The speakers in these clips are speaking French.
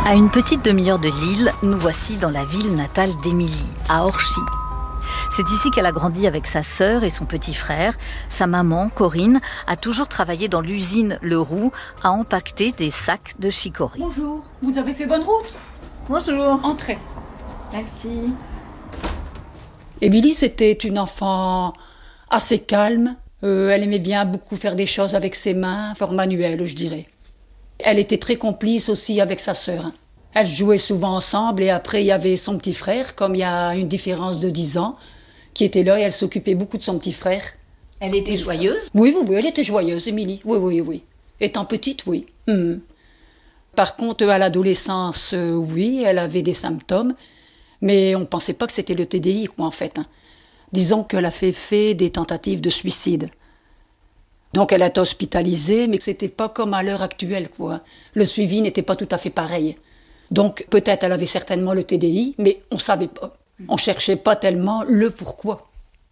À une petite demi-heure de Lille, nous voici dans la ville natale d'Émilie, à Orchy. C'est ici qu'elle a grandi avec sa sœur et son petit frère. Sa maman, Corinne, a toujours travaillé dans l'usine Le Roux à empaqueter des sacs de chicorée. Bonjour, vous avez fait bonne route? Bonjour. Entrez. Merci. Émilie, c'était une enfant assez calme. Elle aimait bien beaucoup faire des choses avec ses mains, fort manuelles, je dirais. Elle était très complice aussi avec sa sœur. Elles jouaient souvent ensemble et après il y avait son petit frère, comme il y a une différence de 10 ans, qui était là et elle s'occupait beaucoup de son petit frère. Elle était joyeuse? Oui, elle était joyeuse, Émilie. Oui. Étant petite, oui. Par contre, à l'adolescence, oui, elle avait des symptômes, mais on ne pensait pas que c'était le TDI, en fait. Disons qu'elle a fait des tentatives de suicide. Donc elle a été hospitalisée, mais c'était pas comme à l'heure actuelle, quoi. Le suivi n'était pas tout à fait pareil. Donc peut-être elle avait certainement le TDI, mais on savait pas. On cherchait pas tellement le pourquoi.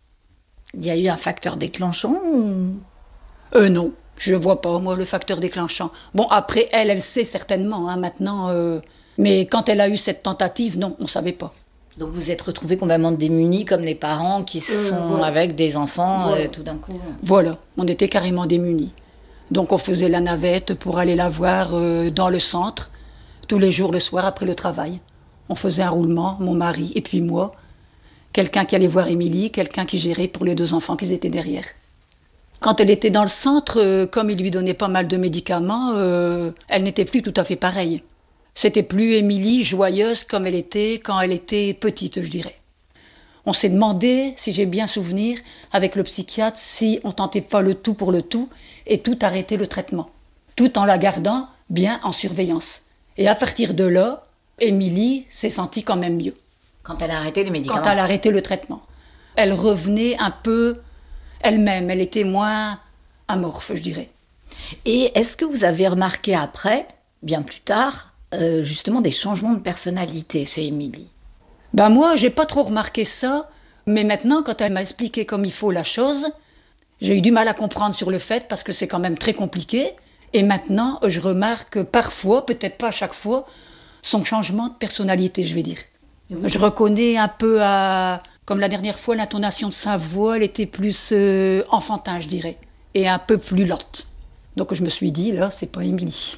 Il y a eu un facteur déclenchant ou... Non, je vois pas, moi, le facteur déclenchant. Bon, après, elle sait certainement, maintenant. Mais quand elle a eu cette tentative, non, on savait pas. Donc vous êtes retrouvés complètement démunis, comme les parents qui sont voilà. avec des enfants Voilà. tout d'un coup. Voilà, on était carrément démunis. Donc on faisait la navette pour aller la voir dans le centre, tous les jours le soir après le travail. On faisait un roulement, mon mari et puis moi. Quelqu'un qui allait voir Émilie, quelqu'un qui gérait pour les 2 enfants qui étaient derrière. Quand elle était dans le centre, comme il lui donnait pas mal de médicaments, elle n'était plus tout à fait pareille. C'était plus Émilie joyeuse comme elle était quand elle était petite, je dirais. On s'est demandé, si j'ai bien souvenir, avec le psychiatre, si on tentait pas le tout pour le tout et tout arrêter le traitement, tout en la gardant bien en surveillance. Et à partir de là, Émilie s'est sentie quand même mieux. Quand elle a arrêté les médicaments? Quand elle a arrêté le traitement. Elle revenait un peu elle-même, elle était moins amorphe, je dirais. Et est-ce que vous avez remarqué après, bien plus tard, justement des changements de personnalité chez Émilie? Moi, j'ai pas trop remarqué ça, mais maintenant, quand elle m'a expliqué comme il faut la chose, j'ai eu du mal à comprendre sur le fait, parce que c'est quand même très compliqué. Et maintenant, je remarque parfois, peut-être pas à chaque fois, son changement de personnalité, je vais dire. Je reconnais un peu comme la dernière fois, l'intonation de sa voix, elle était plus enfantin, je dirais, et un peu plus lente. Donc je me suis dit, là, c'est pas Émilie.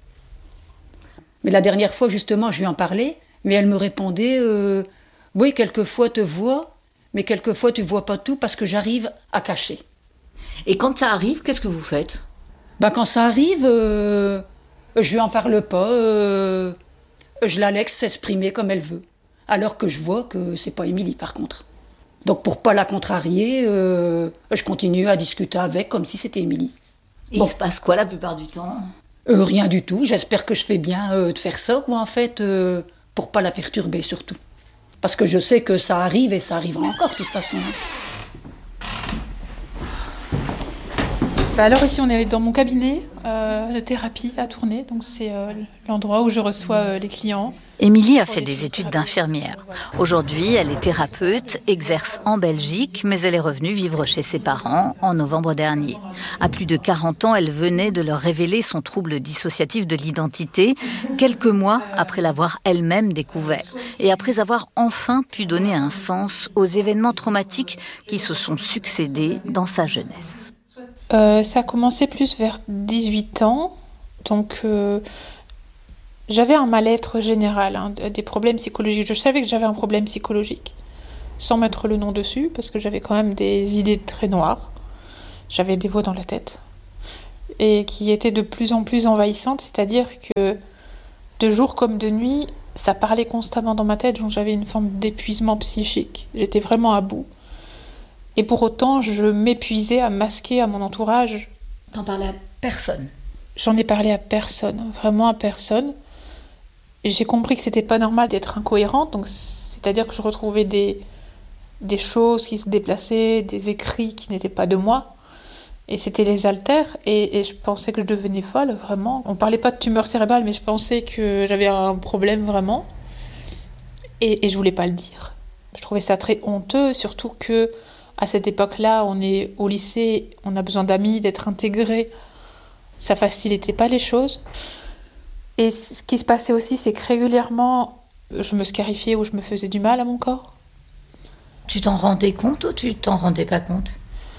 Mais la dernière fois, justement, je lui en parlais, mais elle me répondait, oui, quelquefois te vois, mais quelquefois tu vois pas tout parce que j'arrive à cacher. Et quand ça arrive, qu'est-ce que vous faites? Quand ça arrive, je lui en parle pas, je la laisse s'exprimer comme elle veut. Alors que je vois que c'est pas Émilie, par contre. Donc pour pas la contrarier, je continue à discuter avec comme si c'était Émilie. Il se passe quoi la plupart du temps? Rien du tout. J'espère que je fais bien de faire ça, en fait, pour pas la perturber, surtout. Parce que je sais que ça arrive et ça arrivera encore, de toute façon. Alors ici, on est dans mon cabinet de thérapie à Tournai. Donc c'est l'endroit où je reçois les clients. Émilie a fait des études d'infirmière. Aujourd'hui, elle est thérapeute, exerce en Belgique, mais elle est revenue vivre chez ses parents en novembre dernier. À plus de 40 ans, elle venait de leur révéler son trouble dissociatif de l'identité, quelques mois après l'avoir elle-même découvert, et après avoir enfin pu donner un sens aux événements traumatiques qui se sont succédés dans sa jeunesse. Ça a commencé plus vers 18 ans, donc j'avais un mal-être général, des problèmes psychologiques. Je savais que j'avais un problème psychologique, sans mettre le nom dessus, parce que j'avais quand même des idées très noires. J'avais des voix dans la tête, et qui étaient de plus en plus envahissantes, c'est-à-dire que de jour comme de nuit, ça parlait constamment dans ma tête, donc j'avais une forme d'épuisement psychique. J'étais vraiment à bout. Et pour autant, je m'épuisais à masquer à mon entourage. T'en parlais à personne? J'en ai parlé à personne, vraiment à personne. Et j'ai compris que c'était pas normal d'être incohérente, donc c'est-à-dire que je retrouvais des choses qui se déplaçaient, des écrits qui n'étaient pas de moi. Et c'était les haltères, et je pensais que je devenais folle, vraiment. On parlait pas de tumeur cérébrale, mais je pensais que j'avais un problème vraiment. Et je voulais pas le dire. Je trouvais ça très honteux, surtout que à cette époque-là, on est au lycée, on a besoin d'amis, d'être intégré. Ça facilitait pas les choses. Et ce qui se passait aussi, c'est que régulièrement, je me scarifiais ou je me faisais du mal à mon corps. Tu t'en rendais compte ou tu t'en rendais pas compte?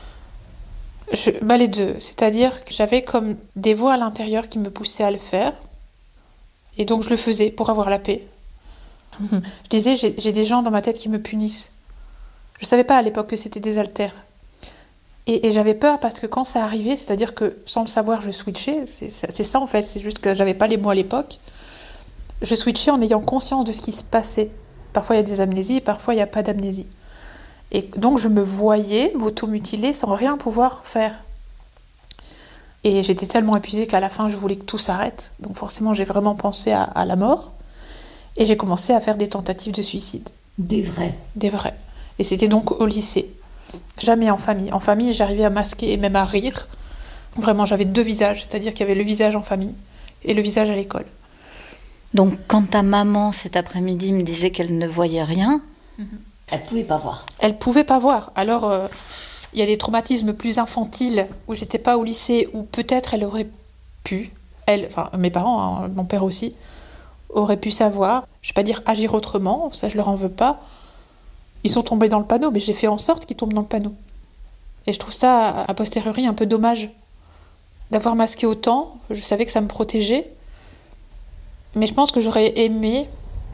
Les deux. C'est-à-dire que j'avais comme des voix à l'intérieur qui me poussaient à le faire. Et donc je le faisais pour avoir la paix. Je disais, j'ai des gens dans ma tête qui me punissent. Je savais pas à l'époque que c'était des haltères. Et j'avais peur parce que quand ça arrivait, c'est-à-dire que sans le savoir, je switchais. C'est ça en fait, c'est juste que j'avais pas les mots à l'époque. Je switchais en ayant conscience de ce qui se passait. Parfois il y a des amnésies, parfois il n'y a pas d'amnésie. Et donc je me voyais m'automutiler sans rien pouvoir faire. Et j'étais tellement épuisée qu'à la fin je voulais que tout s'arrête. Donc forcément j'ai vraiment pensé à la mort. Et j'ai commencé à faire des tentatives de suicide. Des vrais. Des vrais. Et c'était donc au lycée. Jamais en famille. En famille, j'arrivais à masquer et même à rire. Vraiment, j'avais deux visages. C'est-à-dire qu'il y avait le visage en famille et le visage à l'école. Donc, quand ta maman, cet après-midi, me disait qu'elle ne voyait rien, Elle pouvait pas voir. Elle pouvait pas voir. Alors, il y a des traumatismes plus infantiles où j'étais pas au lycée, où peut-être elle aurait pu, mes parents, hein, mon père aussi, auraient pu savoir. Je vais pas dire agir autrement, ça je leur en veux pas. Ils sont tombés dans le panneau, mais j'ai fait en sorte qu'ils tombent dans le panneau. Et je trouve ça, a posteriori, un peu dommage d'avoir masqué autant. Je savais que ça me protégeait. Mais je pense que j'aurais aimé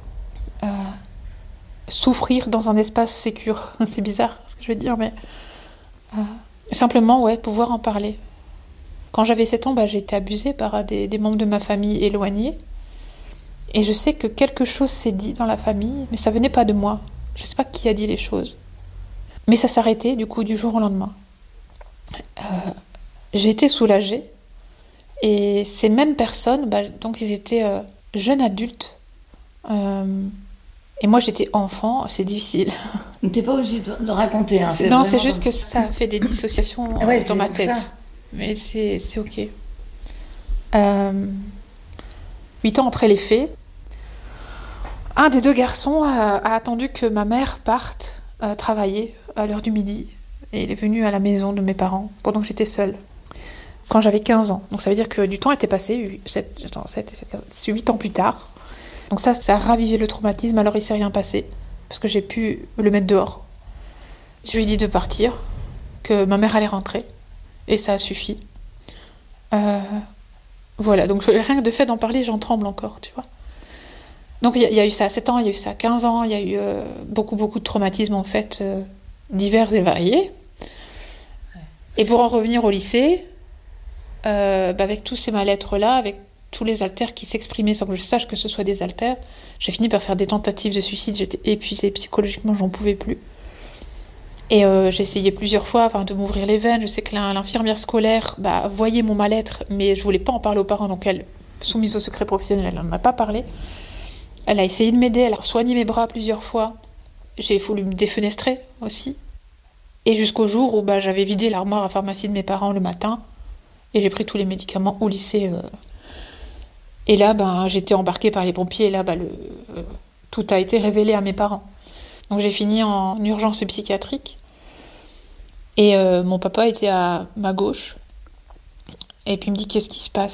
souffrir dans un espace sécure. C'est bizarre ce que je veux dire, mais simplement, ouais, pouvoir en parler. Quand j'avais 7 ans, j'ai été abusée par des membres de ma famille éloignés. Et je sais que quelque chose s'est dit dans la famille, mais ça venait pas de moi. Je sais pas qui a dit les choses. Mais ça s'arrêtait, du coup, du jour au lendemain. J'ai été soulagée. Et ces mêmes personnes, donc ils étaient jeunes adultes. Et moi, j'étais enfant, c'est difficile. T'es pas obligée de raconter. Hein, non, c'est juste que ça a fait des dissociations dans ma tête. Ça. Mais c'est ok. 8 ans après les faits, un des deux garçons a attendu que ma mère parte travailler à l'heure du midi. Et il est venu à la maison de mes parents pendant que j'étais seule. Quand j'avais 15 ans. Donc ça veut dire que du temps était passé, 8 ans plus tard. Donc ça a ravivé le traumatisme, alors il s'est rien passé. Parce que j'ai pu le mettre dehors. Je lui ai dit de partir, que ma mère allait rentrer. Et ça a suffi. Voilà, donc rien que de fait d'en parler, j'en tremble encore, tu vois. Donc il y a eu ça à 7 ans, il y a eu ça à 15 ans, il y a eu beaucoup de traumatismes en fait, divers et variés. Et pour en revenir au lycée, avec tous ces mal-être-là, avec tous les haltères qui s'exprimaient sans que je sache que ce soit des haltères, j'ai fini par faire des tentatives de suicide, j'étais épuisée psychologiquement, j'en pouvais plus. Et j'ai essayé plusieurs fois de m'ouvrir les veines. Je sais que l'infirmière scolaire voyait mon mal-être, mais je voulais pas en parler aux parents, donc elle, soumise au secret professionnel, elle n'en a pas parlé. Elle a essayé de m'aider, elle a soigné mes bras plusieurs fois. J'ai voulu me défenestrer aussi. Et jusqu'au jour où j'avais vidé l'armoire à pharmacie de mes parents le matin, et j'ai pris tous les médicaments au lycée. Et là, j'étais embarquée par les pompiers, et là, tout a été révélé à mes parents. Donc j'ai fini en urgence psychiatrique. Et mon papa était à ma gauche. Et puis il me dit, qu'est-ce qui se passe ?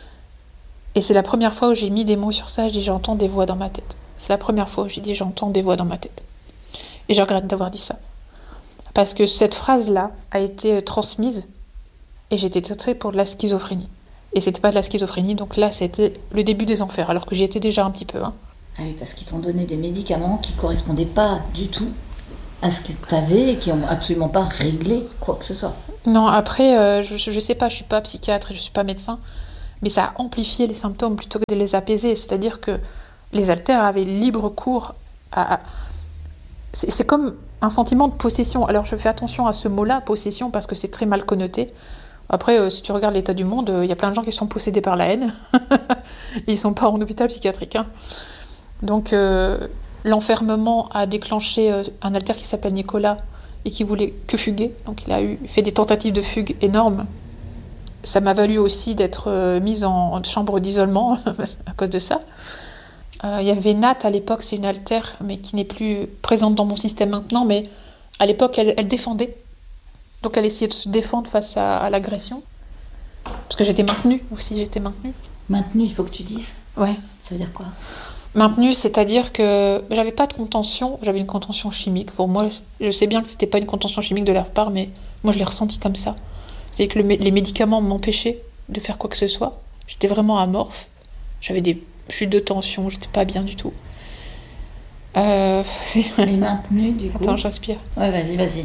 Et c'est la première fois où j'ai mis des mots sur ça. Je dis, j'entends des voix dans ma tête. C'est la première fois où j'ai dit, j'entends des voix dans ma tête. Et je regrette d'avoir dit ça. Parce que cette phrase-là a été transmise. Et j'étais traitée pour de la schizophrénie. Et c'était pas de la schizophrénie. Donc là, c'était le début des enfers. Alors que j'y étais déjà un petit peu. Ah oui, parce qu'ils t'ont donné des médicaments qui ne correspondaient pas du tout à ce que tu avais et qui n'ont absolument pas réglé quoi que ce soit. Non, après, je sais pas, je suis pas psychiatre et je suis pas médecin, mais ça a amplifié les symptômes plutôt que de les apaiser. C'est-à-dire que les haltères avaient libre cours à... C'est comme un sentiment de possession. Alors je fais attention à ce mot-là, possession, parce que c'est très mal connoté. Après, si tu regardes l'état du monde, il y a plein de gens qui sont possédés par la haine. Ils sont pas en hôpital psychiatrique, Donc l'enfermement a déclenché un haltère qui s'appelle Nicolas et qui voulait que fuguer. Donc il a fait des tentatives de fugue énormes. Ça m'a valu aussi d'être mise en chambre d'isolement à cause de ça. Il y avait Nat à l'époque, c'est une haltère, mais qui n'est plus présente dans mon système maintenant, mais à l'époque elle défendait. Donc elle essayait de se défendre face à l'agression. Parce que j'étais maintenue aussi, Maintenue, il faut que tu dises. Ouais. Ça veut dire quoi? Maintenue, c'est-à-dire que j'avais pas de contention, j'avais une contention chimique. Pour moi, je sais bien que c'était pas une contention chimique de leur part, mais moi je l'ai ressenti comme ça. C'est que les médicaments m'empêchaient de faire quoi que ce soit. J'étais vraiment amorphe. J'avais des chutes de tension, j'étais pas bien du tout. Mais maintenue, du coup. Attends, j'inspire. Ouais, vas-y.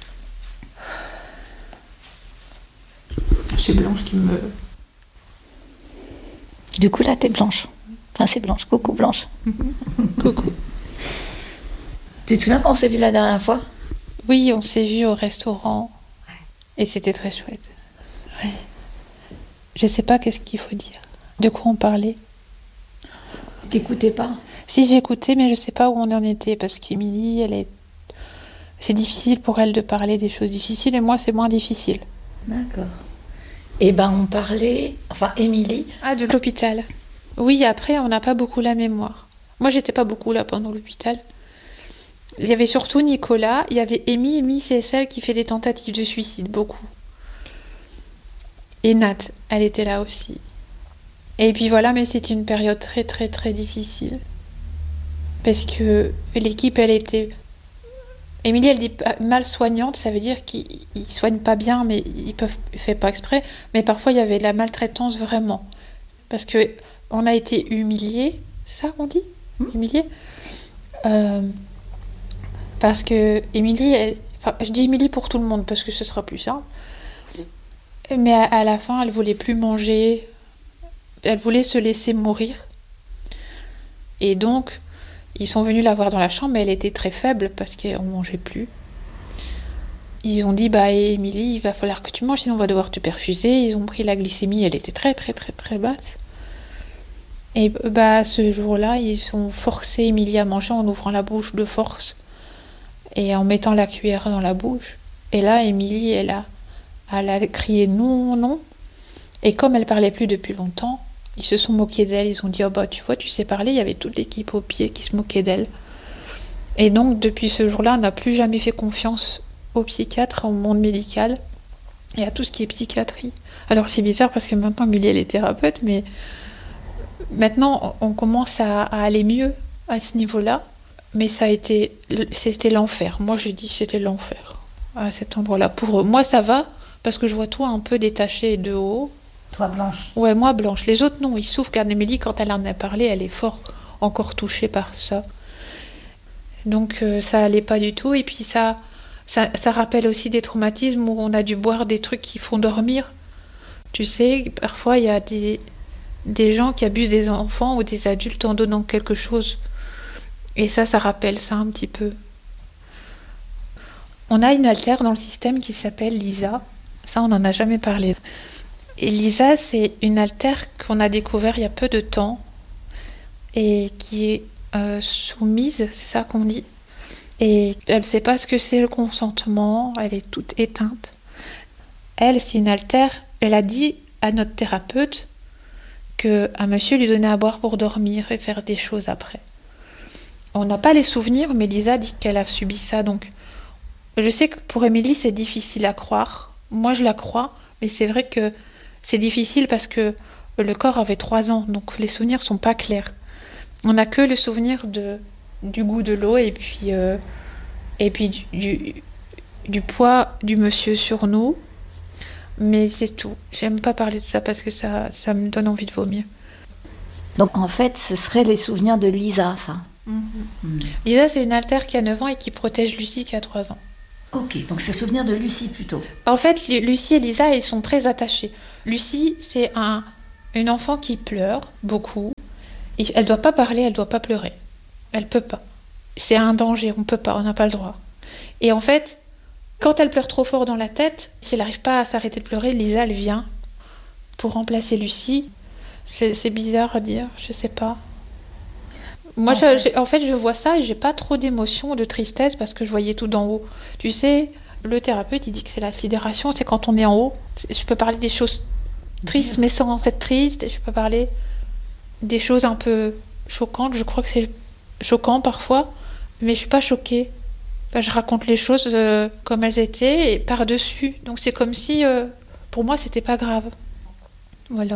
J'ai Blanche qui me... Du coup, là, t'es blanche. Enfin, c'est Blanche. Coucou, Blanche. Coucou. Tu te souviens quand on s'est vu la dernière fois? Oui, on s'est vu au restaurant. Et c'était très chouette. Ouais. Je sais pas qu'est-ce qu'il faut dire. De quoi on parlait? T'écoutais pas? Si, j'écoutais, mais je sais pas où on en était, parce qu'Émilie, c'est difficile pour elle de parler des choses difficiles, et moi, c'est moins difficile. D'accord. Et ben, on parlait... Enfin, Émilie... Ah, de l'hôpital. Oui, après, on n'a pas beaucoup la mémoire. Moi, j'étais pas beaucoup là pendant l'hôpital. Il y avait surtout Nicolas, il y avait Amy. Amy, c'est celle qui fait des tentatives de suicide, beaucoup. Et Nat, elle était là aussi. Et puis voilà, mais c'était une période très, très, très difficile. Parce que l'équipe, elle était... Émilie, elle dit mal soignante, ça veut dire qu'ils soignent pas bien, mais ils peuvent faire pas exprès. Mais parfois, il y avait de la maltraitance vraiment. Parce que on a été humiliés, c'est ça qu'on dit? Humiliés. Parce que Émilie, enfin, je dis Émilie pour tout le monde, parce que ce sera plus simple. Mais à la fin, elle voulait plus manger. Elle voulait se laisser mourir. Et donc... Ils sont venus la voir dans la chambre, mais elle était très faible parce qu'on ne mangeait plus. Ils ont dit, Émilie, il va falloir que tu manges, sinon on va devoir te perfuser. Ils ont pris la glycémie, elle était très, très, très, très basse. Et ce jour-là, ils ont forcé Émilie à manger en ouvrant la bouche de force et en mettant la cuillère dans la bouche. Et là, Émilie, elle a crié non, non. Et comme elle parlait plus depuis longtemps, ils se sont moqués d'elle, ils ont dit « Oh tu vois, tu sais parler », il y avait toute l'équipe au pied qui se moquait d'elle. Et donc, depuis ce jour-là, on n'a plus jamais fait confiance aux psychiatres, au monde médical, et à tout ce qui est psychiatrie. Alors, c'est bizarre parce que maintenant, Émilie, elle est thérapeute, mais maintenant, on commence à aller mieux à ce niveau-là. Mais c'était l'enfer. Moi, je dis c'était l'enfer à cet endroit-là. Pour eux, moi, ça va, parce que je vois tout un peu détaché de haut. Toi, Blanche? Ouais, moi, Blanche. Les autres, non, ils souffrent. Car Émilie, quand elle en a parlé, elle est encore touchée par ça. Donc, ça allait pas du tout. Et puis, ça rappelle aussi des traumatismes où on a dû boire des trucs qui font dormir. Tu sais, parfois, il y a des gens qui abusent des enfants ou des adultes en donnant quelque chose. Et ça rappelle ça un petit peu. On a une altère dans le système qui s'appelle Lisa. Ça, on n'en a jamais parlé. Et Lisa, c'est une altère qu'on a découvert il y a peu de temps et qui est soumise, c'est ça qu'on dit. Et elle ne sait pas ce que c'est le consentement, elle est toute éteinte. Elle, c'est une altère, elle a dit à notre thérapeute qu'un monsieur lui donnait à boire pour dormir et faire des choses après. On n'a pas les souvenirs, mais Lisa dit qu'elle a subi ça. Donc, je sais que pour Émilie, c'est difficile à croire. Moi, je la crois, mais c'est vrai que c'est difficile parce que le corps avait 3 ans, donc les souvenirs sont pas clairs. On n'a que le souvenir du goût de l'eau et puis du poids du monsieur sur nous. Mais c'est tout. J'aime pas parler de ça parce que ça me donne envie de vomir. Donc en fait, ce serait les souvenirs de Lisa, ça. Lisa, c'est une altère qui a 9 ans et qui protège Lucie qui a 3 ans. Ok, donc c'est souvenirs de Lucie plutôt. En fait, Lucie et Lisa, ils sont très attachés. Lucie, c'est une enfant qui pleure beaucoup. Elle doit pas parler, elle doit pas pleurer. Elle peut pas. C'est un danger, on peut pas, on n'a pas le droit. Et en fait, quand elle pleure trop fort dans la tête, si elle n'arrive pas à s'arrêter de pleurer, Lisa, elle vient pour remplacer Lucie. C'est bizarre à dire, je sais pas. Moi, en fait, je vois ça et j'ai pas trop d'émotion, de tristesse parce que je voyais tout d'en haut. Tu sais, le thérapeute, il dit que c'est la sidération, c'est quand on est en haut. Je peux parler des choses tristes, mais sans être triste. Je peux parler des choses un peu choquantes. Je crois que c'est choquant parfois, mais je suis pas choquée. Je raconte les choses comme elles étaient et par-dessus. Donc c'est comme si, pour moi, c'était pas grave. Voilà.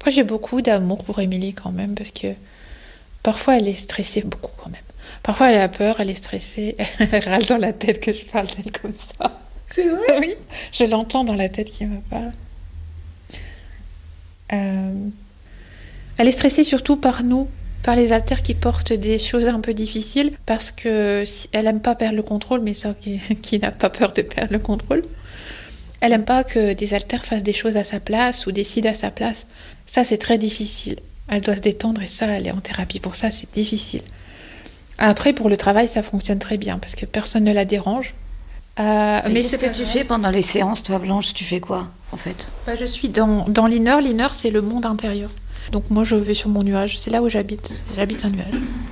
Moi, j'ai beaucoup d'amour pour Émilie quand même, parce que parfois elle est stressée, beaucoup quand même. Parfois elle a peur, elle est stressée, elle râle dans la tête que je parle d'elle comme ça. C'est vrai? Oui, je l'entends dans la tête qui me parle. Elle est stressée surtout par nous, par les haltères qui portent des choses un peu difficiles, parce que elle aime pas perdre le contrôle, mais ça, qui n'a pas peur de perdre le contrôle. Elle aime pas que des haltères fassent des choses à sa place ou décident à sa place. Ça, c'est très difficile. Elle doit se détendre et ça, elle est en thérapie pour ça, c'est difficile. Après, pour le travail, ça fonctionne très bien parce que personne ne la dérange. Mais qu'est-ce que tu fais pendant les séances, toi, Blanche? Tu fais quoi, en fait? Je suis dans l'inner. L'inner, c'est le monde intérieur. Donc moi, je vais sur mon nuage. C'est là où j'habite. J'habite un nuage.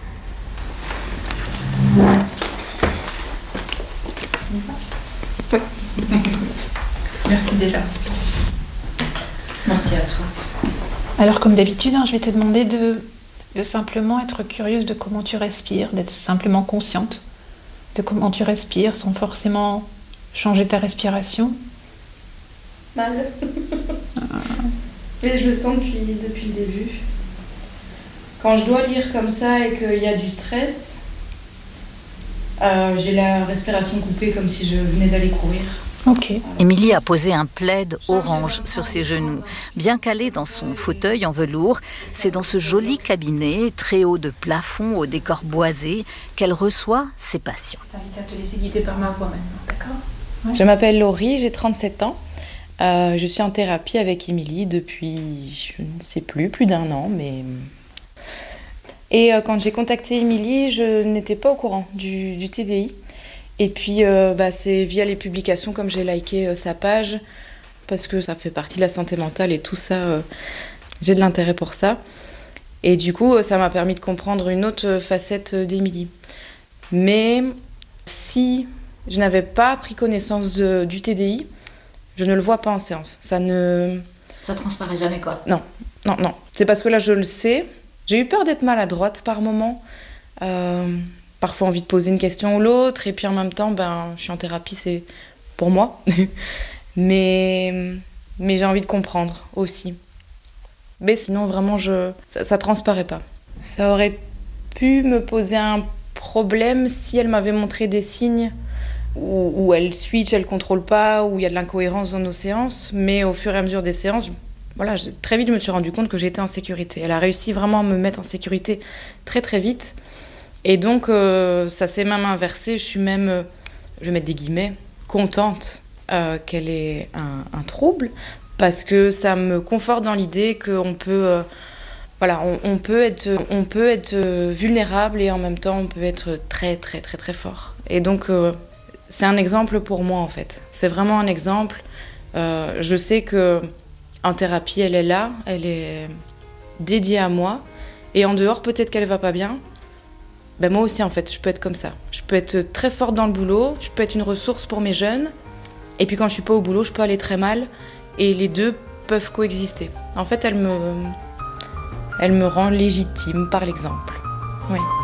Oui. Merci déjà. Merci à toi. Alors, comme d'habitude, je vais te demander de simplement être curieuse de comment tu respires, d'être simplement consciente de comment tu respires sans forcément changer ta respiration. Mal. Mais je le sens depuis le début. Quand je dois lire comme ça et qu'il y a du stress, j'ai la respiration coupée comme si je venais d'aller courir. Ok. Émilie a posé un plaid orange sur ses genoux. Bien calée dans son fauteuil en velours, c'est dans ce joli cabinet, très haut de plafond au décor boisé, qu'elle reçoit ses patients. Je t'invite à te laisser guider par ma voix maintenant, d'accord? Ouais. Je m'appelle Laurie, j'ai 37 ans. Je suis en thérapie avec Émilie depuis, je ne sais plus d'1 an, mais... Et quand j'ai contacté Émilie, je n'étais pas au courant du TDI. Et puis, c'est via les publications, comme j'ai liké sa page, parce que ça fait partie de la santé mentale et tout ça, j'ai de l'intérêt pour ça. Et du coup, ça m'a permis de comprendre une autre facette d'Émilie. Mais si je n'avais pas pris connaissance du TDI, je ne le vois pas en séance. Ça transparaît jamais, quoi. Non. C'est parce que là, je le sais. J'ai eu peur d'être maladroite par moments. Parfois envie de poser une question ou l'autre, et puis en même temps, je suis en thérapie, c'est pour moi. mais j'ai envie de comprendre aussi. Mais sinon, vraiment, ça transparaît pas. Ça aurait pu me poser un problème si elle m'avait montré des signes où elle switch, elle contrôle pas, où il y a de l'incohérence dans nos séances. Mais au fur et à mesure des séances, très vite, je me suis rendu compte que j'étais en sécurité. Elle a réussi vraiment à me mettre en sécurité très, très vite. Et donc, ça s'est même inversé. Je suis même, je vais mettre des guillemets, contente qu'elle ait un trouble, parce que ça me conforte dans l'idée qu'on peut, on peut être vulnérable et en même temps, on peut être très, très, très, très fort. Et donc, c'est un exemple pour moi, en fait. C'est vraiment un exemple. Je sais qu'en thérapie, elle est là, elle est dédiée à moi. Et en dehors, peut-être qu'elle va pas bien. Moi aussi, en fait, je peux être comme ça. Je peux être très forte dans le boulot, je peux être une ressource pour mes jeunes, et puis quand je suis pas au boulot, je peux aller très mal, et les deux peuvent coexister. En fait, elle me rend légitime par l'exemple. Oui.